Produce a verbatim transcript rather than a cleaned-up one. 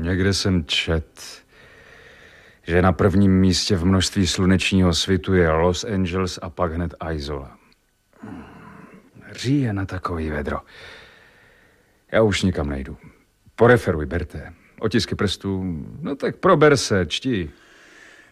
Někde jsem čet, že na prvním místě v množství slunečního svitu je Los Angeles a pak hned Aizola. Říje na takový vedro. Já už nikam nejdu. Poreferuj, Berte. Otisky prstů, no tak prober se, čti.